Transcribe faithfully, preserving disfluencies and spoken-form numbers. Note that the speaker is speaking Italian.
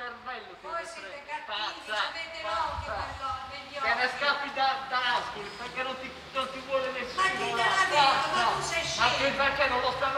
cervello che Voi siete cattivi, avete l'occhio per Te ne scappi da, da Ascoli perché non ti, non ti vuole nessuno. Ma dite la verità, ma tu sei scemo. Ma perché non lo sta